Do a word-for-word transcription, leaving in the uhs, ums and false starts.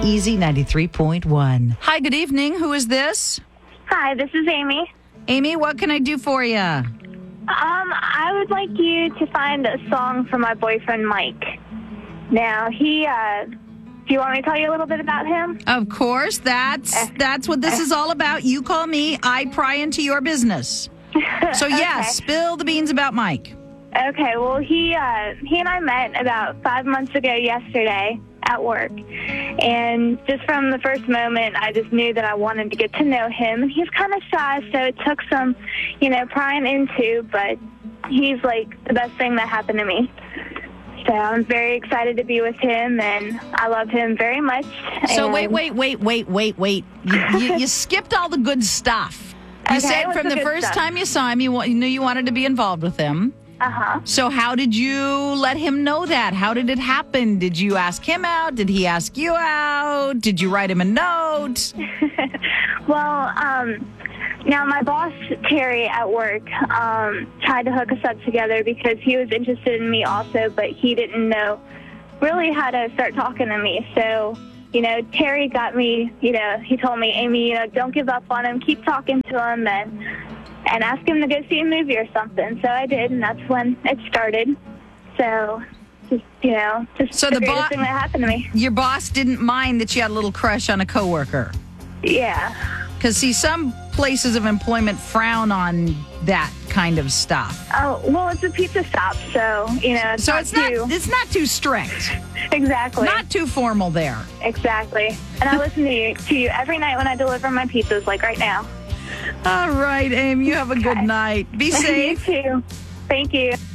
Easy ninety-three point one. Hi, good evening. Who is this? Hi, this is Amy. Amy, what can I do for you? Um, I would like you to find a song for my boyfriend, Mike. Now, he, uh, do you want me to tell you a little bit about him? Of course. That's that's what this is all about. You call me, I pry into your business. So, yes, Okay. spill the beans about Mike. Okay, well, he, uh, he and I met about five months ago yesterday at work. And just from the first moment, I just knew that I wanted to get to know him. And he's kind of shy, so it took some, you know, prying into, but he's, like, the best thing that happened to me. So I'm very excited to be with him, and I love him very much. So, and- wait, wait, wait, wait, wait, wait. You, you, you skipped all the good stuff. You Okay, said what's from the the good first stuff? time you saw him, you, wa- you knew you wanted to be involved with him. Uh-huh. So how did you let him know that? How did it happen? Did you ask him out? Did he ask you out? Did you write him a note? Well, um, now my boss, Terry, at work, um, tried to hook us up together because he was interested in me also, but he didn't know really how to start talking to me. So, you know, Terry got me, you know, he told me, Amy, you know, don't give up on him. Keep talking to him and, and ask him to go see a movie or something. So I did, and that's when it started. So, just, you know, just So the, the greatest bo- thing that happened to me. Your boss didn't mind that you had a little crush on a coworker. Yeah. Because, see, some places of employment frown on that kind of stuff. Oh, well, it's a pizza stop, so, you know, it's So not it's not too... it's not too strict, Exactly. not too formal there. Exactly. And I listen to you, to you every night when I deliver my pizzas, like right now. All right, Aim, you have a good Okay. night. Be You safe. too. Thank you.